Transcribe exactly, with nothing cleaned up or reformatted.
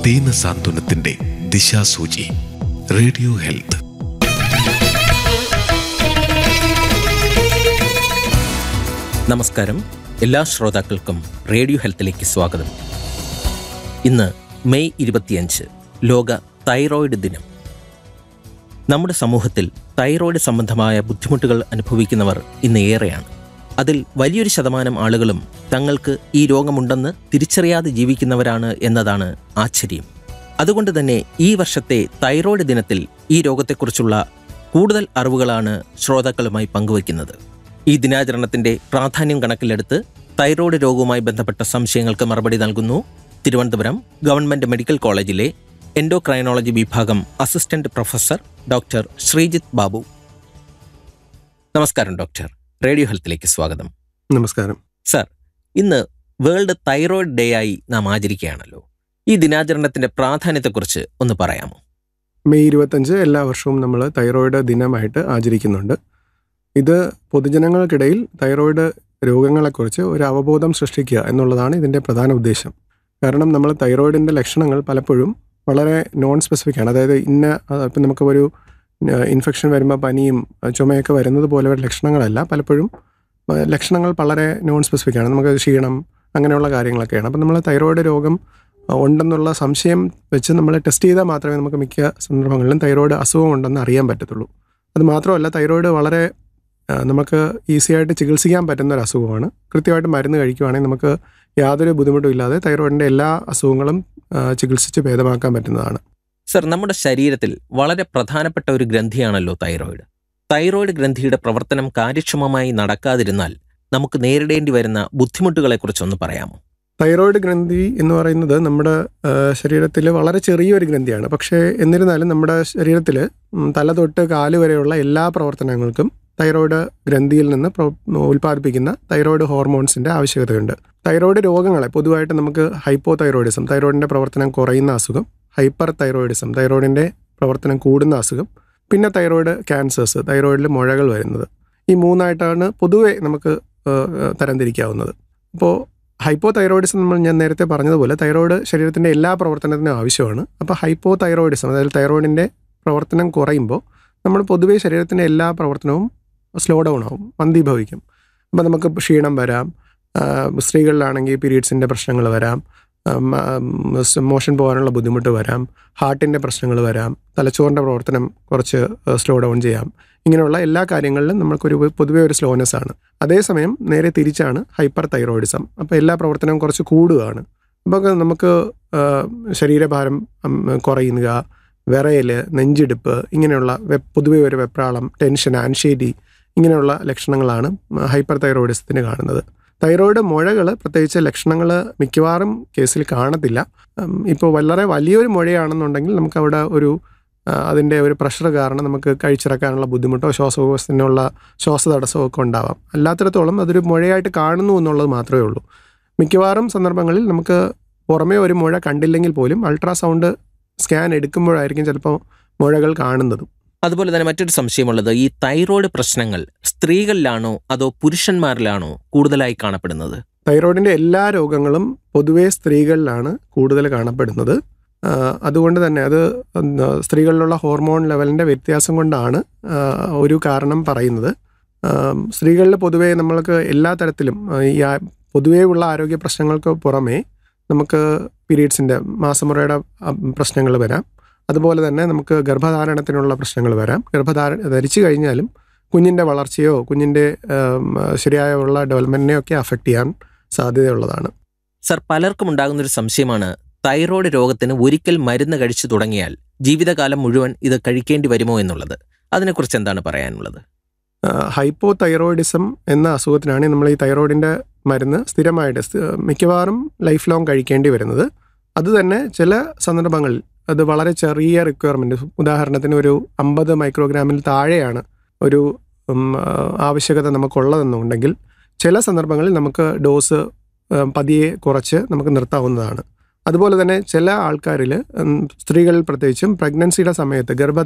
ദീനസാന്ത്വനത്തിന്റെ ദിശാസൂചി. Radio health. നമസ്കാരം. എല്ലാ ശ്രോതാക്കൾക്കും റേഡിയോ ഹെൽത്തിലേക്ക് സ്വാഗതം. ഇന്ന് മെയ് ഇരുപത്തിയഞ്ച്, ലോക തൈറോയിഡ് ദിനം. നമ്മുടെ സമൂഹത്തിൽ തൈറോയിഡ് സംബന്ധമായ ബുദ്ധിമുട്ടുകൾ അനുഭവിക്കുന്നവർ ഇന്ന് ഏറെയാണ്. അതിൽ വലിയൊരു ശതമാനം ആളുകളും തങ്ങൾക്ക് ഈ രോഗമുണ്ടെന്ന് തിരിച്ചറിയാതെ ജീവിക്കുന്നവരാണ് എന്നതാണ് ആശ്ചര്യം. അതുകൊണ്ട് തന്നെ ഈ വർഷത്തെ തൈറോയിഡ് ദിനത്തിൽ ഈ രോഗത്തെക്കുറിച്ചുള്ള കൂടുതൽ അറിവുകളാണ് ശ്രോതാക്കളുമായി പങ്കുവയ്ക്കുന്നത്. ഈ ദിനാചരണത്തിന്റെ പ്രാധാന്യം കണക്കിലെടുത്ത് തൈറോയിഡ് രോഗവുമായി ബന്ധപ്പെട്ട സംശയങ്ങൾക്ക് മറുപടി നൽകുന്നു തിരുവനന്തപുരം ഗവൺമെന്റ് മെഡിക്കൽ കോളേജിലെ എൻഡോക്രൈനോളജി വിഭാഗം assistant professor doctor Sreejith Babu. നമസ്കാരം ഡോക്ടർ. റേഡിയോ ഹെൽത്തിലേക്ക് സ്വാഗതം. നമസ്കാരം സർ, ഇന്ന് വേൾഡ് തൈറോയിഡ് ഡേ ആയി നാം ആചരിക്കുകയാണല്ലോ. ഈ ദിനാചരണത്തിന്റെ പ്രാധാന്യത്തെക്കുറിച്ച് ഒന്ന് പറയാമോ? മെയ് ഇരുപത്തഞ്ച് എല്ലാ വർഷവും നമ്മൾ തൈറോയിഡ് ദിനമായിട്ട് ആചരിക്കുന്നുണ്ട്. ഇത് പൊതുജനങ്ങൾക്കിടയിൽ തൈറോയിഡ് രോഗങ്ങളെക്കുറിച്ച് ഒരു അവബോധം സൃഷ്ടിക്കുക എന്നുള്ളതാണ് ഇതിൻ്റെ പ്രധാന ഉദ്ദേശം. കാരണം നമ്മൾ തൈറോയിഡിൻ്റെ ലക്ഷണങ്ങൾ പലപ്പോഴും വളരെ നോൺ സ്പെസിഫിക് ആണ്. അതായത് ഇന്ന ഇപ്പം നമുക്ക് ഒരു ഇൻഫെക്ഷൻ വരുമ്പോൾ പനിയും ചുമയൊക്കെ വരുന്നത് പോലെ ലക്ഷണങ്ങളല്ല. പലപ്പോഴും ലക്ഷണങ്ങൾ വളരെ നോൺ സ്പെസിഫിക് ആണ്. നമുക്ക് ക്ഷീണം അങ്ങനെയുള്ള കാര്യങ്ങളൊക്കെയാണ്. അപ്പം നമ്മൾ തൈറോയിഡ് രോഗം ഉണ്ടെന്നുള്ള സംശയം വെച്ച് നമ്മൾ ടെസ്റ്റ് ചെയ്താൽ മാത്രമേ നമുക്ക് മിക്ക സന്ദർഭങ്ങളിലും തൈറോയിഡ് അസുഖം ഉണ്ടെന്ന് അറിയാൻ പറ്റത്തുള്ളൂ. അത് മാത്രമല്ല, തൈറോയിഡ് വളരെ നമുക്ക് ഈസി ആയിട്ട് ചികിത്സിക്കാൻ പറ്റുന്ന ഒരു അസുഖമാണ്. കൃത്യമായിട്ട് മരുന്ന് കഴിക്കുകയാണെങ്കിൽ നമുക്ക് യാതൊരു ബുദ്ധിമുട്ടും ഇല്ലാതെ തൈറോയിഡിൻ്റെ എല്ലാ അസുഖങ്ങളും ചികിത്സിച്ച് ഭേദമാക്കാൻ പറ്റുന്നതാണ്. സർ, നമ്മുടെ ശരീരത്തിൽ വളരെ പ്രധാനപ്പെട്ട ഒരു ഗ്രന്ഥിയാണല്ലോ തൈറോയിഡ്. തൈറോയിഡ് ഗ്രന്ഥിയുടെ പ്രവർത്തനം കാര്യക്ഷമമായി നടക്കാതിരുന്നാൽ നമുക്ക് നേരിടേണ്ടി വരുന്ന ബുദ്ധിമുട്ടുകളെക്കുറിച്ചൊന്ന് പറയാമോ? തൈറോയിഡ് ഗ്രന്ഥി എന്ന് പറയുന്നത് നമ്മുടെ ശരീരത്തിൽ വളരെ ചെറിയൊരു ഗ്രന്ഥിയാണ്. പക്ഷേ എന്നിരുന്നാലും നമ്മുടെ ശരീരത്തിൽ തല തൊട്ട് കാല് വരെയുള്ള എല്ലാ പ്രവർത്തനങ്ങൾക്കും തൈറോയിഡ് ഗ്രന്ഥിയിൽ നിന്ന് ഉൽപ്പാദിപ്പിക്കുന്ന തൈറോയിഡ് ഹോർമോൺസിൻ്റെ ആവശ്യകതയുണ്ട്. തൈറോയിഡ് രോഗങ്ങളെ പൊതുവായിട്ട് നമുക്ക് ഹൈപ്പോ തൈറോയിഡിസം, തൈറോയിഡിൻ്റെ പ്രവർത്തനം കുറയുന്ന അസുഖം, ഹൈപ്പർ തൈറോയിഡിസം, തൈറോയിഡിൻ്റെ പ്രവർത്തനം കൂടുന്ന അസുഖം, പിന്നെ തൈറോയിഡ് ക്യാൻസേഴ്സ്, തൈറോയിഡിൽ മുഴകൾ വരുന്നത്, ഈ മൂന്നായിട്ടാണ് പൊതുവെ നമുക്ക് തരംതിരിക്കാവുന്നത്. അപ്പോൾ ഹൈപ്പോ തൈറോയിഡിസം നമ്മൾ ഞാൻ നേരത്തെ പറഞ്ഞതുപോലെ തൈറോയിഡ് ശരീരത്തിൻ്റെ എല്ലാ പ്രവർത്തനത്തിനും ആവശ്യമാണ്. അപ്പോൾ ഹൈപ്പോ തൈറോയിഡിസം, അതായത് തൈറോയിഡിൻ്റെ പ്രവർത്തനം കുറയുമ്പോൾ നമ്മൾ പൊതുവെ ശരീരത്തിൻ്റെ എല്ലാ പ്രവർത്തനവും സ്ലോ ഡൗൺ ആവും, മന്ദീഭവിക്കും. അപ്പോൾ നമുക്ക് ക്ഷീണം വരാം, സ്ത്രീകളിലാണെങ്കിൽ പീരീഡ്സിൻ്റെ പ്രശ്നങ്ങൾ വരാം, മോഷൻ പോകാനുള്ള ബുദ്ധിമുട്ട് വരാം, ഹാർട്ടിൻ്റെ പ്രശ്നങ്ങൾ വരാം, തലച്ചോറിൻ്റെ പ്രവർത്തനം കുറച്ച് സ്ലോ ഡൗൺ ചെയ്യാം. ഇങ്ങനെയുള്ള എല്ലാ കാര്യങ്ങളിലും നമുക്കൊരു പൊതുവേ ഒരു സ്ലോനെസ് ആണ്. അതേസമയം നേരെ തിരിച്ചാണ് ഹൈപ്പർ തൈറോയിഡിസം. അപ്പോൾ എല്ലാ പ്രവർത്തനവും കുറച്ച് കൂടുകയാണ്. അപ്പോൾ നമുക്ക് ശരീരഭാരം കുറയുക, വിറയൽ, നെഞ്ചിടിപ്പ്, ഇങ്ങനെയുള്ള പൊതുവേ ഒരു വെപ്രാളം, ടെൻഷൻ, ആൻഷൈറ്റി, ഇങ്ങനെയുള്ള ലക്ഷണങ്ങളാണ് ഹൈപ്പർ തൈറോയിഡിസത്തിന് കാണുന്നത്. തൈറോയിഡ് മുഴകൾ പ്രത്യേകിച്ച് ലക്ഷണങ്ങൾ മിക്കവാറും കേസിൽ കാണത്തില്ല. ഇപ്പോൾ വളരെ വലിയൊരു മുഴയാണെന്നുണ്ടെങ്കിൽ നമുക്കവിടെ ഒരു അതിൻ്റെ ഒരു പ്രഷർ കാരണം നമുക്ക് കഴിച്ചിറക്കാനുള്ള ബുദ്ധിമുട്ടോ ശ്വാസകോശത്തിനുള്ള ശ്വാസതടസ്സമോ ഒക്കെ ഉണ്ടാവാം. അല്ലാത്തിടത്തോളം അതൊരു മുഴയായിട്ട് കാണുന്നു എന്നുള്ളത് മാത്രമേ ഉള്ളൂ. മിക്കവാറും സന്ദർഭങ്ങളിൽ നമുക്ക് പുറമേ ഒരു മുഴ കണ്ടില്ലെങ്കിൽ പോലും അൾട്രാസൗണ്ട് സ്കാൻ എടുക്കുമ്പോഴായിരിക്കും ചിലപ്പോൾ മുഴകൾ കാണുന്നതും. അതുപോലെ തന്നെ മറ്റൊരു സംശയമുള്ളത്, ഈ തൈറോയിഡ് പ്രശ്നങ്ങൾ സ്ത്രീകളിലാണോ അതോ പുരുഷന്മാരിലാണോ കൂടുതലായി കാണപ്പെടുന്നത്? തൈറോയിഡിൻ്റെ എല്ലാ രോഗങ്ങളും പൊതുവേ സ്ത്രീകളിലാണ് കൂടുതൽ കാണപ്പെടുന്നത്. അതുകൊണ്ട് തന്നെ അത് സ്ത്രീകളിലുള്ള ഹോർമോൺ ലെവലിൻ്റെ വ്യത്യാസം കൊണ്ടാണ് ഒരു കാരണം പറയുന്നത്. സ്ത്രീകളിൽ പൊതുവേ നമ്മൾക്ക് എല്ലാ തരത്തിലും ഈ പൊതുവേ ഉള്ള ആരോഗ്യ പ്രശ്നങ്ങൾക്ക് പുറമേ നമുക്ക് പീരീഡ്സിൻ്റെ മാസമുറയുടെ പ്രശ്നങ്ങൾ വരാം. അതുപോലെ തന്നെ നമുക്ക് ഗർഭധാരണത്തിനുള്ള പ്രശ്നങ്ങൾ വരാം. ഗർഭധാര ധരിച്ചു കഴിഞ്ഞാലും കുഞ്ഞിൻ്റെ വളർച്ചയോ കുഞ്ഞിൻ്റെ ശരിയായുള്ള ഡെവലപ്മെൻറ്റിനെയോ ഒക്കെ അഫക്റ്റ് ചെയ്യാൻ സാധ്യതയുള്ളതാണ്. സർ, പലർക്കും ഉണ്ടാകുന്നൊരു സംശയമാണ് തൈറോയ്ഡ് രോഗത്തിന് ഒരിക്കൽ മരുന്ന് കഴിച്ചു തുടങ്ങിയാൽ ജീവിതകാലം മുഴുവൻ ഇത് കഴിക്കേണ്ടി വരുമോ എന്നുള്ളത്. അതിനെക്കുറിച്ച് എന്താണ് പറയാനുള്ളത്? ഹൈപ്പോ തൈറോയിഡിസം എന്ന അസുഖത്തിനാണ് നമ്മൾ ഈ തൈറോയിഡിൻ്റെ മരുന്ന് സ്ഥിരമായിട്ട് മിക്കവാറും ലൈഫ് ലോങ് കഴിക്കേണ്ടി വരുന്നത്. അതുതന്നെ ചില സന്ദർഭങ്ങളിൽ അത് വളരെ ചെറിയ റിക്വയർമെൻറ്റ്, ഉദാഹരണത്തിന് ഒരു അമ്പത് മൈക്രോഗ്രാമിൽ താഴെയാണ് ഒരു ആവശ്യകത നമുക്കുള്ളതെന്നുണ്ടെങ്കിൽ ചില സന്ദർഭങ്ങളിൽ നമുക്ക് ഡോസ് പതിയെ കുറച്ച് നമുക്ക് നിർത്താവുന്നതാണ്. അതുപോലെ തന്നെ ചില ആൾക്കാരിൽ, സ്ത്രീകളിൽ പ്രത്യേകിച്ചും പ്രഗ്നൻസിയുടെ സമയത്ത്, ഗർഭ